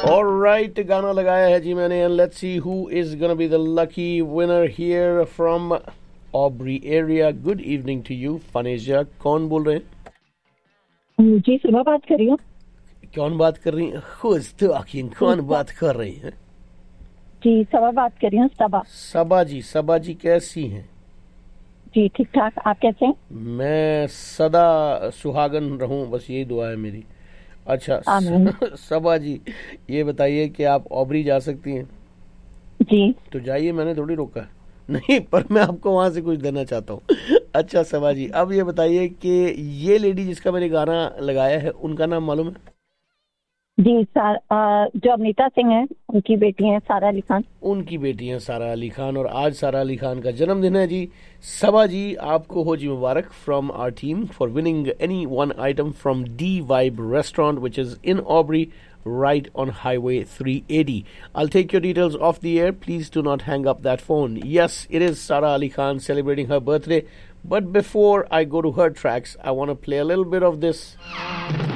Alright, गाना लगाया है जी मैंने, and let's see who is gonna be the lucky winner here from Aubree area. Good evening to you फनेजा. कौन बोल रहे हैं? जी सुबह बात कर रही हूँ. कौन बात कर रही हैं? खुश टॉकिंग. कौन बात कर रही हैं? जी सबा बात कर रही हूँ. सबा. सबा जी कैसी हैं? जी ठीक ठाक. आप कैसे हैं? मैं सदा सुहागन रहूं, बस यही दुआ है मेरी. अच्छा सबा जी, ये बताइए कि आप ऑबरी जा सकती हैं? जी. तो जाइए, मैंने थोड़ी रोका नहीं, पर मैं आपको वहां से कुछ देना चाहता हूँ. अच्छा सबा जी, अब ये बताइए कि ये लेडी जिसका मैंने गाना लगाया है, उनका नाम मालूम है? जी जो अमृता सिंह है, उनकी बेटी है सारा अली खान. उनकी बेटी है सारा अली खान, और आज सारा अली खान का जन्मदिन है जी. सबा जी, आपको हो जी मुबारक from our team for winning any one item from D vibe restaurant which is in Aubrey, right on Highway 380. I'll take your details off the air. Please do not hang up that phone. Yes, it is Sara Ali Khan celebrating her birthday. But before I go to her tracks, I want to play a little bit of this.